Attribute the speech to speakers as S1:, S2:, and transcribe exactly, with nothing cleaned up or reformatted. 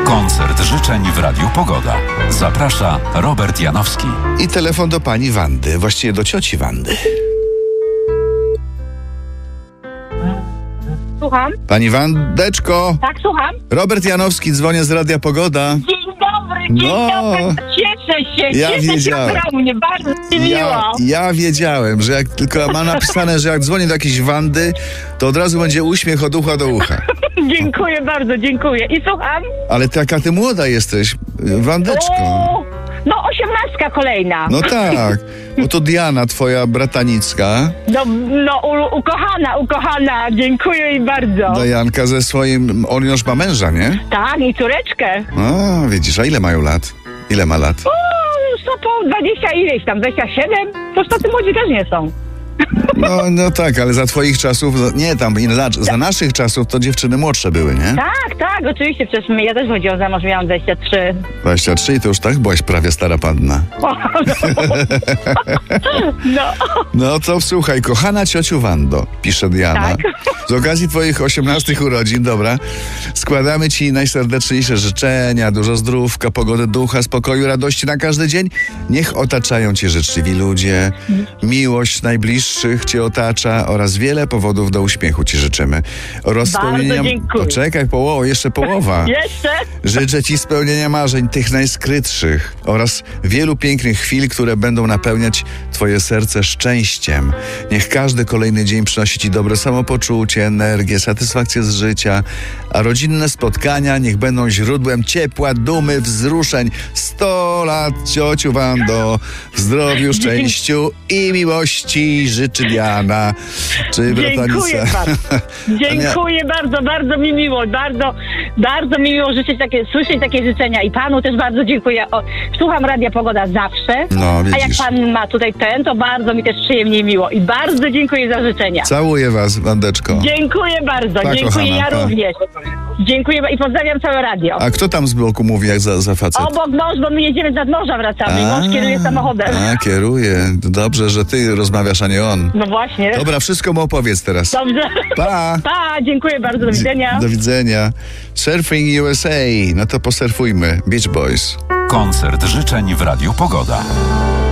S1: Koncert życzeń w Radiu Pogoda. Zaprasza Robert Janowski.
S2: I telefon do pani Wandy, właściwie do cioci Wandy.
S3: Słucham?
S2: Pani Wandeczko,
S3: Tak, słucham.
S2: Robert Janowski, dzwonię z Radia Pogoda.
S3: Dzień dobry, dzień
S2: No.
S3: dobry. Cieszę się,
S2: Ja
S3: cieszę
S2: wiedziałem.
S3: się ogromnie, bardzo mi
S2: Ja,
S3: miło.
S2: ja wiedziałem, że jak tylko mam napisane, że jak dzwonię do jakiejś Wandy, to od razu będzie uśmiech od ucha do ucha.
S3: Dziękuję bardzo, dziękuję. I słucham?
S2: Ale taka ty młoda jesteś, Wandeczko.
S3: O, no osiemnastka kolejna.
S2: No tak, bo to Diana, twoja bratanicka,
S3: No, no u, ukochana, ukochana, dziękuję jej bardzo.
S2: Dianka ze swoim, on już ma męża, nie?
S3: Tak, i córeczkę.
S2: No, widzisz, a ile mają lat? Ile ma lat?
S3: O, sto po dwadzieścia ileś tam, dwadzieścia siedem? To już tacy młodzi też nie są.
S2: No, no tak, ale za twoich czasów, no, nie tam, in- za, za naszych czasów to dziewczyny młodsze były, nie?
S3: Tak, tak, oczywiście, przecież my- ja też chodziłam za mąż, miałam dwadzieścia trzy.
S2: dwadzieścia trzy i to już tak byłaś prawie stara panna.
S3: O, no. no.
S2: No to słuchaj, kochana ciociu Wando, pisze Diana.
S3: Tak.
S2: Z okazji twoich osiemnastych urodzin, dobra, składamy ci najserdeczniejsze życzenia, dużo zdrówka, pogody ducha, spokoju, radości na każdy dzień. Niech otaczają cię życzliwi ludzie, miłość najbliższych cię otacza oraz wiele powodów do uśmiechu ci życzymy. Oraz
S3: Bardzo
S2: spełnienia...
S3: dziękuję.
S2: Poczekaj, połowa, jeszcze połowa.
S3: Jeszcze?
S2: Życzę ci spełnienia marzeń, tych najskrytszych oraz wielu pięknych chwil, które będą napełniać twoje serce szczęściem. Niech każdy kolejny dzień przynosi ci dobre samopoczucie, energię, satysfakcję z życia, a rodzinne spotkania niech będą źródłem ciepła, dumy, wzruszeń. Sto lat, ciociu Wando, w zdrowiu, szczęściu i miłości życzy Diana. Czy
S3: Dziękuję
S2: bratanica?
S3: bardzo. Dziękuję bardzo, bardzo mi miło, bardzo, bardzo mi miło życzyć takie, słyszeć takie życzenia i panu też bardzo dziękuję. O, słucham Radia Pogoda zawsze,
S2: No,
S3: a jak
S2: widzisz.
S3: pan ma tutaj ten, to bardzo mi też przyjemnie i miło i bardzo dziękuję za życzenia.
S2: Całuję was, Wandeczko.
S3: Dziękuję bardzo,
S2: Pa,
S3: dziękuję,
S2: kochana,
S3: ja
S2: pa.
S3: również. Dziękuję i pozdrawiam całe radio.
S2: A kto tam z boku mówi jak za, za facet?
S3: Obok mąż, bo my jedziemy z nadmorza, wracamy. Mąż kieruje samochodem.
S2: A, kieruje. Dobrze, że ty rozmawiasz, a nie on.
S3: No właśnie.
S2: Dobra, wszystko mu opowiedz teraz.
S3: Dobrze.
S2: Pa!
S3: Pa, dziękuję bardzo, do widzenia.
S2: Do widzenia. Surfing U S A. No to posurfujmy. Beach Boys.
S1: Koncert życzeń w Radiu Pogoda.